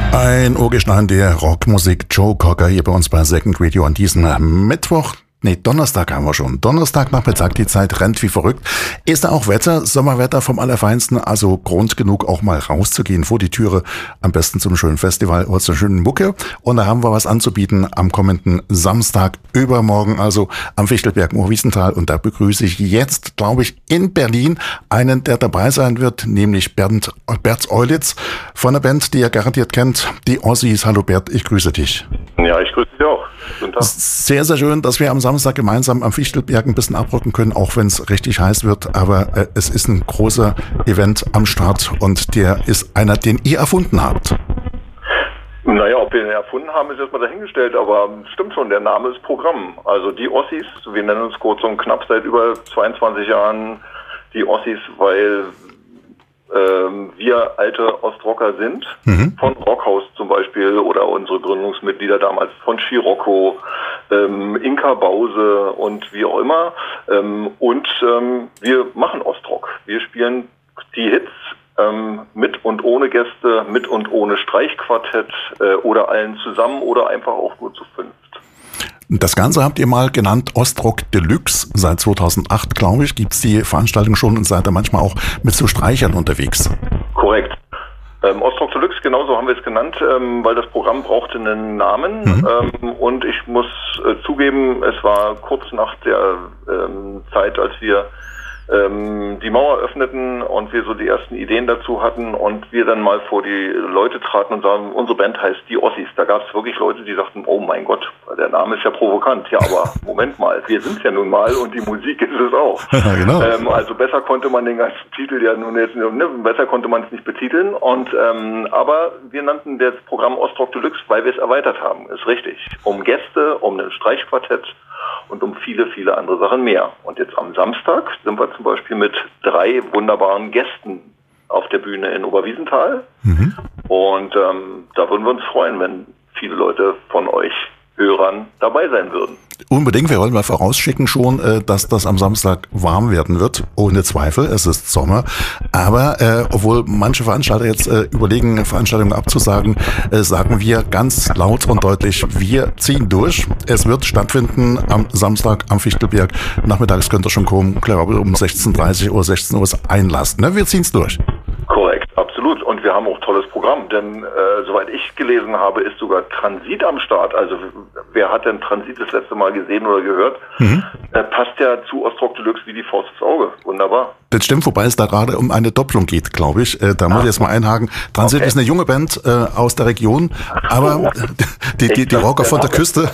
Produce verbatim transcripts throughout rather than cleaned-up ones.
Ein Urgestein der Rockmusik, Joe Cocker, hier bei uns bei Second Radio an diesem Mittwoch. Nee, Donnerstag haben wir schon. Donnerstagnachmittag, die Zeit rennt wie verrückt. Ist da auch Wetter, Sommerwetter vom Allerfeinsten, also Grund genug auch mal rauszugehen vor die Türe, am besten zum schönen Festival oder zur schönen Mucke. Und da haben wir was anzubieten am kommenden Samstag, übermorgen, also am Fichtelberg im Wiesental. Und da begrüße ich jetzt, glaube ich, in Berlin einen, der dabei sein wird, nämlich Bernd, Bert Eulitz von der Band, die ihr garantiert kennt, die Ossis. Hallo Bert, ich grüße dich. Ja, ich grüße dich auch. Guten Tag. Sehr, sehr schön, dass wir am Samstag gemeinsam am Fichtelberg ein bisschen abrücken können, auch wenn es richtig heiß wird. Aber äh, es ist ein großer Event am Start und der ist einer, den ihr erfunden habt. Naja, ob wir ihn erfunden haben, ist erstmal dahingestellt, aber stimmt schon, der Name ist Programm. Also die Ossis, wir nennen uns kurz und knapp seit über zweiundzwanzig Jahren die Ossis, weil ähm, wir alte Ostrocker sind, mhm. von Rockhaus zum Beispiel oder unsere Gründungsmitglieder damals von Scirocco, ähm, Inka Bause und wie auch immer. Ähm, und ähm, wir machen Ostrock. Wir spielen die Hits ähm, mit und ohne Gäste, mit und ohne Streichquartett äh, oder allen zusammen oder einfach auch nur zu fünft. Das Ganze habt ihr mal genannt Ostrock Deluxe. Seit zweitausendacht, glaube ich, gibt's die Veranstaltung schon und seid ihr manchmal auch mit so Streichern unterwegs. Korrekt. Ähm, Ostrock Deluxe, genauso haben wir es genannt, ähm, weil das Programm brauchte einen Namen. Mhm. Ähm, und ich muss äh, zugeben, es war kurz nach der ähm, Zeit, als wir ähm, die Mauer öffneten und wir so die ersten Ideen dazu hatten und wir dann mal vor die Leute traten und sagen, unsere Band heißt die Ossis. Da gab es wirklich Leute, die sagten, oh mein Gott, der Name ist ja provokant. Ja, aber Moment mal, wir sind ja nun mal und die Musik ist es auch. Ja, genau. ähm, also besser konnte man den ganzen Titel ja nun jetzt, ne, besser konnte man es nicht betiteln. Und ähm, aber wir nannten das Programm Ostrock Deluxe, weil wir es erweitert haben. Ist richtig. Um Gäste, um ein Streichquartett und um viele, viele andere Sachen mehr. Und jetzt am Samstag sind wir zum Beispiel mit drei wunderbaren Gästen auf der Bühne in Oberwiesenthal. Mhm. Und ähm, da würden wir uns freuen, wenn viele Leute von euch Hörern dabei sein würden. Unbedingt, wir wollen mal vorausschicken schon, dass das am Samstag warm werden wird, ohne Zweifel, es ist Sommer, aber äh, obwohl manche Veranstalter jetzt äh, überlegen, Veranstaltungen abzusagen, äh, sagen wir ganz laut und deutlich, wir ziehen durch. Es wird stattfinden am Samstag am Fichtelberg, nachmittags könnt ihr schon kommen, glaube ich um sechzehn Uhr dreißig oder sechzehn Uhr ist Einlass, ne? Wir ziehen es durch. Korrekt, absolut. Und wir haben auch tolles Programm, denn äh, soweit ich gelesen habe, ist sogar Transit am Start. Also wer hat denn Transit das letzte Mal gesehen oder gehört? Mhm. Äh, passt ja zu Ostrock Deluxe wie die Faust aufs Auge. Wunderbar. Das stimmt, wobei es da gerade um eine Doppelung geht, glaube ich. Äh, da muss ich jetzt mal einhaken. Transit okay. ist eine junge Band äh, aus der Region, aber oh. die, die, die Rocker von der Küste,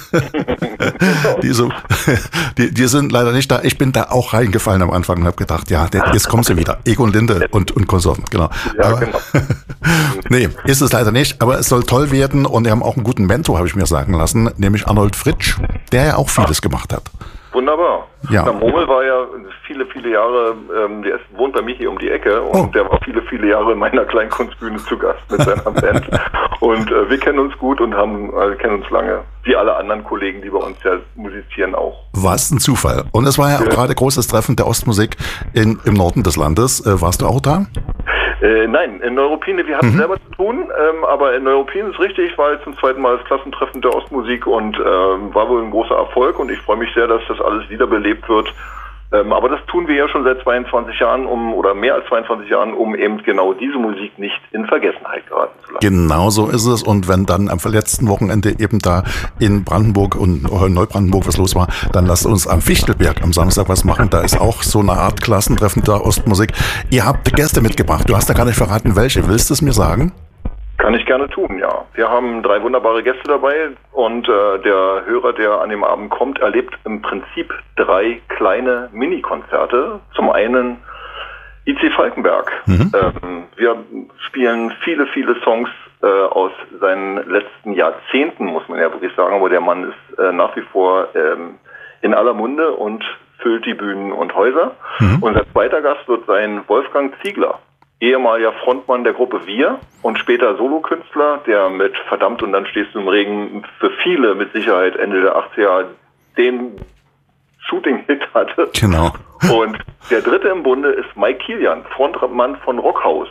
die, so, die, die sind leider nicht da. Ich bin da auch reingefallen am Anfang und habe gedacht, ja, jetzt kommen sie wieder. Egon Linde und, und Konsorten, genau. Ja, aber, genau. Nee, ist es leider nicht, aber es soll toll werden und wir haben auch einen guten Mentor, habe ich mir sagen lassen, nämlich Arnold Fritsch, der ja auch vieles Ach. gemacht hat. Wunderbar. Ja. Der Murmel war ja viele, viele Jahre, ähm, der ist, wohnt bei mir hier um die Ecke und oh. der war viele, viele Jahre in meiner Kleinkunstbühne zu Gast mit seiner Band. Und äh, wir kennen uns gut und haben äh, kennen uns lange. Wie alle anderen Kollegen, die bei uns ja musizieren auch. Was ein Zufall. Und es war ja, ja. auch gerade großes Treffen der Ostmusik in, im Norden des Landes. Äh, warst du auch da? Äh, nein, in Neuruppin, wir hatten mhm. selber zu tun, ähm, aber in Neuruppin ist richtig, war jetzt zum zweiten Mal das Klassentreffen der Ostmusik und ähm, war wohl ein großer Erfolg und ich freue mich sehr, dass das alles wiederbelebt wird. Ähm, aber das tun wir ja schon seit zweiundzwanzig Jahren, um oder mehr als zweiundzwanzig Jahren, um eben genau diese Musik nicht in Vergessenheit geraten zu lassen. Genau so ist es. Und wenn dann am letzten Wochenende eben da in Brandenburg und Neubrandenburg was los war, dann lasst uns am Fichtelberg am Samstag was machen. Da ist auch so eine Art Klassentreffen der Ostmusik. Ihr habt Gäste mitgebracht. Du hast ja gar nicht verraten, welche. Willst du es mir sagen? Kann ich gerne tun, ja. Wir haben drei wunderbare Gäste dabei und äh, der Hörer, der an dem Abend kommt, erlebt im Prinzip drei kleine Mini-Konzerte. Zum einen I C Falkenberg. Mhm. Ähm, wir spielen viele, viele Songs äh, aus seinen letzten Jahrzehnten, muss man ja wirklich sagen, aber der Mann ist äh, nach wie vor ähm, in aller Munde und füllt die Bühnen und Häuser. Mhm. Unser zweiter Gast wird sein Wolfgang Ziegler, ehemaliger Frontmann der Gruppe Wir und später Solokünstler, der mit Verdammt und dann stehst du im Regen für viele mit Sicherheit Ende der achtziger den Shooting-Hit hatte. Genau. Und der dritte im Bunde ist Mike Kilian, Frontmann von Rockhaus.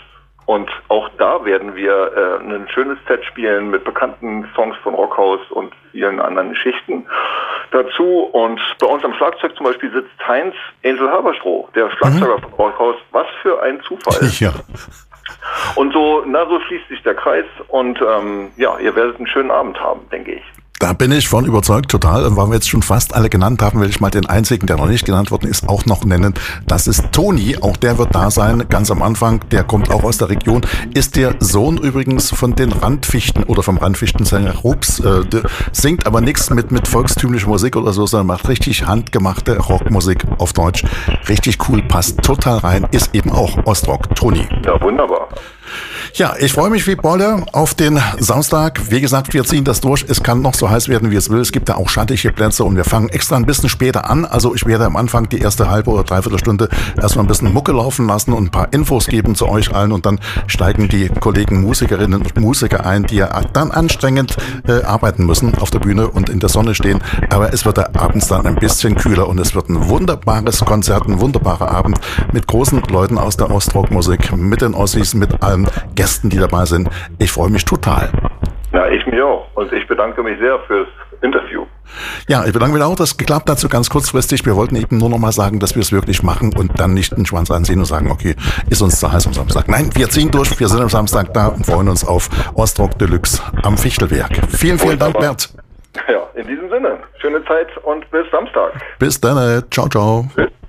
Und auch da werden wir äh, ein schönes Set spielen mit bekannten Songs von Rockhaus und vielen anderen Geschichten dazu. Und bei uns am Schlagzeug zum Beispiel sitzt Heinz Angel Haberstroh, der Schlagzeuger mhm. von Rockhaus. Was für ein Zufall. Ja. Und so, na, so schließt sich der Kreis und ähm, ja, ihr werdet einen schönen Abend haben, denke ich. Da bin ich von überzeugt, total. Und weil wir jetzt schon fast alle genannt haben, will ich mal den einzigen, der noch nicht genannt worden ist, auch noch nennen. Das ist Toni. Auch der wird da sein, ganz am Anfang. Der kommt auch aus der Region. Ist der Sohn übrigens von den Randfichten oder vom Randfichtensänger Rups. Äh, singt aber nichts mit, mit volkstümlicher Musik oder so, sondern macht richtig handgemachte Rockmusik auf Deutsch. Richtig cool, passt total rein. Ist eben auch Ostrock. Toni. Ja, wunderbar. Ja, ich freue mich wie Bolle auf den Samstag. Wie gesagt, wir ziehen das durch. Es kann noch so heiß werden, wie es will. Es gibt da auch schattige Plätze und wir fangen extra ein bisschen später an. Also ich werde am Anfang die erste halbe oder dreiviertel Stunde erstmal ein bisschen Mucke laufen lassen und ein paar Infos geben zu euch allen und dann steigen die Kollegen Musikerinnen und Musiker ein, die ja dann anstrengend äh, arbeiten müssen auf der Bühne und in der Sonne stehen. Aber es wird da abends dann ein bisschen kühler und es wird ein wunderbares Konzert, ein wunderbarer Abend mit großen Leuten aus der Ostrock-Musik, mit den Ossis, mit allen Gästen, die dabei sind. Ich freue mich total. Ja, ich mich auch. Und ich bedanke mich sehr fürs Interview. Ja, ich bedanke mich auch, dass es geklappt hat, so ganz kurzfristig. Wir wollten eben nur noch mal sagen, dass wir es wirklich machen und dann nicht den Schwanz ansehen und sagen, okay, ist uns zu heiß am Samstag. Nein, wir ziehen durch. Wir sind am Samstag da und freuen uns auf Ostrock Deluxe am Fichtelwerk. Vielen, vielen Dank, Bert. Ja, in diesem Sinne, schöne Zeit und bis Samstag. Bis dann. Ciao, ciao. Tschüss.